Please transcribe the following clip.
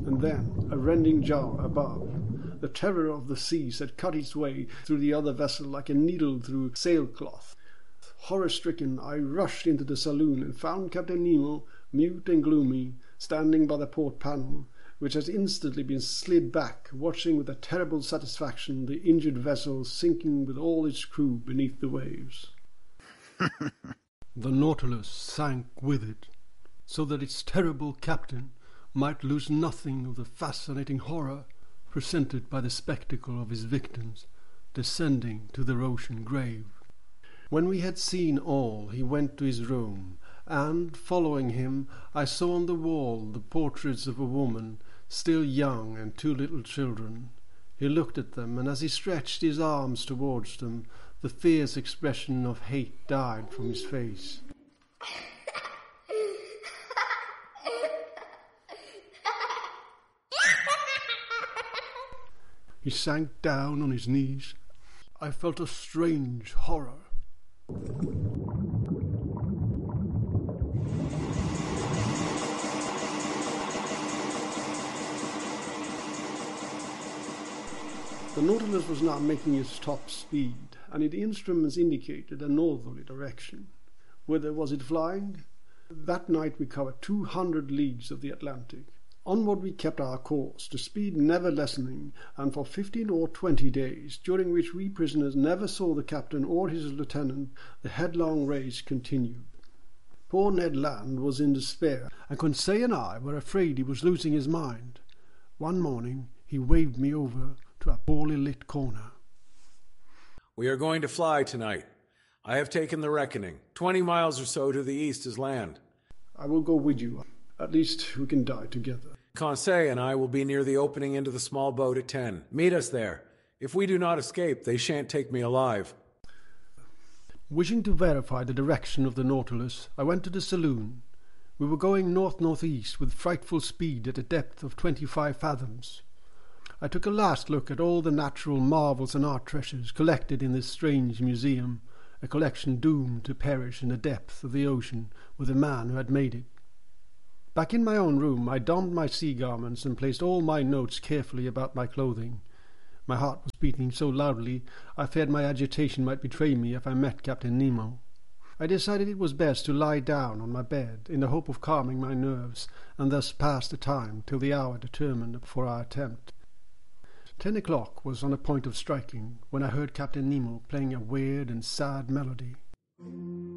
and then a rending jar above. The terror of the seas had cut its way through the other vessel like a needle through sailcloth. Horror-stricken, I rushed into the saloon and found Captain Nemo, mute and gloomy, standing by the port panel, which had instantly been slid back, watching with a terrible satisfaction the injured vessel sinking with all its crew beneath the waves. The Nautilus sank with it, so that its terrible captain might lose nothing of the fascinating horror presented by the spectacle of his victims descending to their ocean grave. When we had seen all, he went to his room, and, following him, I saw on the wall the portraits of a woman, still young, and two little children. He looked at them, and as he stretched his arms towards them, the fierce expression of hate died from his face. He sank down on his knees. I felt a strange horror. The Nautilus was now making its top speed, and its instruments indicated a northerly direction. Whither was it flying? That night we covered 200 leagues of the Atlantic. Onward we kept our course, the speed never lessening, and for 15 or 20 days, during which we prisoners never saw the captain or his lieutenant, the headlong race continued. Poor Ned Land was in despair, and Conseil and I were afraid he was losing his mind. One morning he waved me over to a poorly lit corner. "We are going to fly tonight. I have taken the reckoning. 20 miles or so to the east is land." "I will go with you. At least we can die together." "Conseil and I will be near the opening into the small boat at 10. Meet us there. If we do not escape, they shan't take me alive." Wishing to verify the direction of the Nautilus, I went to the saloon. We were going north-northeast with frightful speed at a depth of 25 fathoms. I took a last look at all the natural marvels and art treasures collected in this strange museum, a collection doomed to perish in the depth of the ocean with the man who had made it. Back in my own room, I donned my sea garments and placed all my notes carefully about my clothing. My heart was beating so loudly I feared my agitation might betray me if I met Captain Nemo. I decided it was best to lie down on my bed in the hope of calming my nerves, and thus pass the time till the hour determined for our attempt. 10 o'clock was on the point of striking when I heard Captain Nemo playing a weird and sad melody.